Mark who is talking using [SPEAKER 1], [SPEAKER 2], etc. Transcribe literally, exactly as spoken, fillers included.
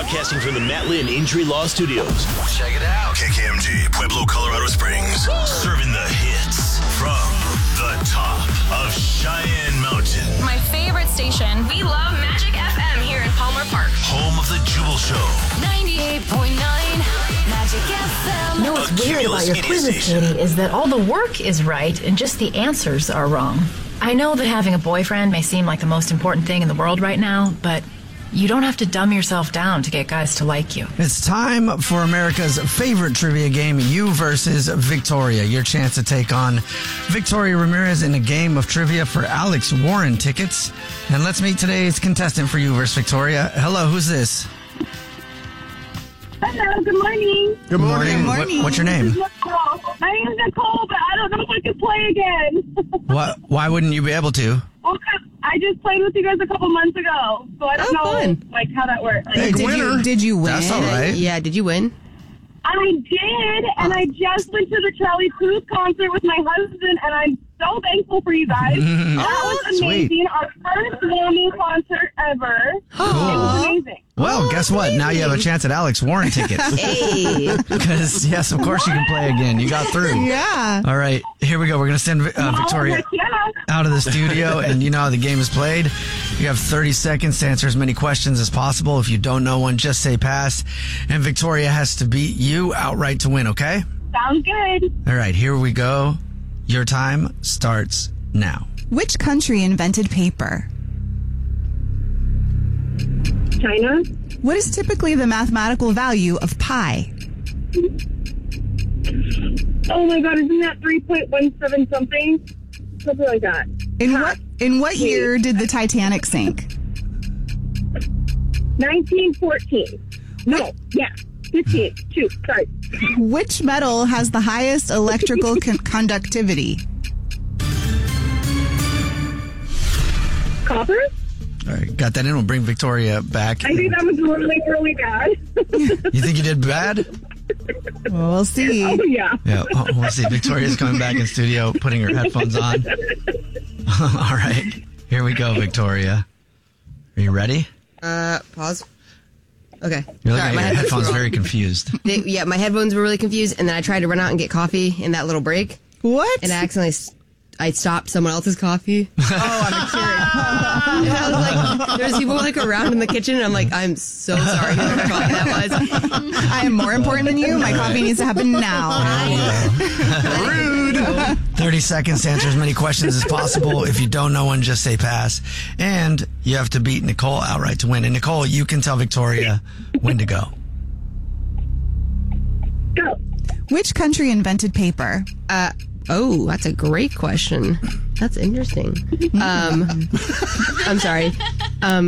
[SPEAKER 1] Broadcasting from the Matt Lynn Injury Law Studios.
[SPEAKER 2] Check it out.
[SPEAKER 3] K K M G, Pueblo, Colorado Springs. Serving the hits from the top of Cheyenne Mountain.
[SPEAKER 4] My favorite station. We love Magic F M here in Palmer Park.
[SPEAKER 3] Home of the Jubal Show.
[SPEAKER 4] ninety-eight point nine Magic F M.
[SPEAKER 5] You know what's weird about your quizzes, Katie, is that all the work is right and just the answers are wrong. I know that having a boyfriend may seem like the most important thing in the world right now, but you don't have to dumb yourself down to get guys to like you.
[SPEAKER 6] It's time for America's favorite trivia game, You versus Victoria. Your chance to take on Victoria Ramirez in a game of trivia for Alex Warren tickets. And let's meet today's contestant for You versus Victoria. Hello, who's this?
[SPEAKER 7] Hello, good morning.
[SPEAKER 6] Good morning.
[SPEAKER 7] Good morning.
[SPEAKER 6] What, what's your name?
[SPEAKER 7] My name is Nicole, but I don't know if I can play again.
[SPEAKER 6] What? Why wouldn't you be able to?
[SPEAKER 7] Well, 'cause I just played with you guys a couple months ago, so I don't
[SPEAKER 8] Oh,
[SPEAKER 7] know
[SPEAKER 8] fun.
[SPEAKER 7] like how that works.
[SPEAKER 6] Hey,
[SPEAKER 8] did
[SPEAKER 6] winner.
[SPEAKER 8] you did you win?
[SPEAKER 6] That's all right.
[SPEAKER 8] Yeah, did you win?
[SPEAKER 7] I did, and I just went to the Charlie Puth concert with my husband, and I'm so thankful for you guys. That was amazing.
[SPEAKER 6] Sweet.
[SPEAKER 7] Our first woman concert ever. It was amazing.
[SPEAKER 6] Well,
[SPEAKER 8] Oh,
[SPEAKER 6] guess what? Now you have a chance at Alex Warren tickets.
[SPEAKER 8] Hey.
[SPEAKER 6] Because, yes, of course you can play again. You got through.
[SPEAKER 8] Yeah.
[SPEAKER 6] All right, here we go. We're going to send uh, Victoria
[SPEAKER 7] Oh, yeah.
[SPEAKER 6] out of the studio, and you know how the game is played. You have thirty seconds to answer as many questions as possible. If you don't know one, just say pass. And Victoria has to beat you outright to win, okay?
[SPEAKER 7] Sounds good.
[SPEAKER 6] All right, here we go. Your time starts now.
[SPEAKER 9] Which country invented paper?
[SPEAKER 7] China?
[SPEAKER 9] What is typically the mathematical value of pi?
[SPEAKER 7] Oh my god, isn't that three point one seven something? Something like that.
[SPEAKER 9] In what in what year did the Titanic sink?
[SPEAKER 7] nineteen fourteen. No, yeah. fifteen. Two. Sorry.
[SPEAKER 9] Which metal has the highest electrical con- conductivity?
[SPEAKER 7] Copper?
[SPEAKER 6] All right, got that in. We'll bring Victoria back.
[SPEAKER 7] I think that was really, really bad.
[SPEAKER 6] You think you did bad?
[SPEAKER 9] Well, we'll see.
[SPEAKER 7] Oh, yeah.
[SPEAKER 6] Yeah, oh, we'll see. Victoria's coming back in studio, putting her headphones on. All right, here we go, Victoria. Are you ready?
[SPEAKER 8] Uh, pause. Okay.
[SPEAKER 6] You're looking
[SPEAKER 8] Sorry,
[SPEAKER 6] at
[SPEAKER 8] my
[SPEAKER 6] your
[SPEAKER 8] headphones
[SPEAKER 6] headphones
[SPEAKER 8] were
[SPEAKER 6] very
[SPEAKER 8] on.
[SPEAKER 6] confused.
[SPEAKER 8] They, yeah, my headphones were really confused, and then I tried to run out and get coffee in that little break,
[SPEAKER 9] What?
[SPEAKER 8] and I accidentally s- I stopped someone else's coffee.
[SPEAKER 9] oh, I'm a
[SPEAKER 8] And I was like, there's people like around in the kitchen, and I'm like, I'm so sorry who the coffee that was.
[SPEAKER 9] I am more important than you. My coffee needs to happen now.
[SPEAKER 6] Rude. thirty seconds to answer as many questions as possible. If you don't know one, just say pass. And you have to beat Nicole outright to win. And Nicole, you can tell Victoria when to go.
[SPEAKER 7] Go.
[SPEAKER 9] Which country invented paper?
[SPEAKER 8] Uh, oh, that's a great question. That's interesting. Um, I'm sorry. Um,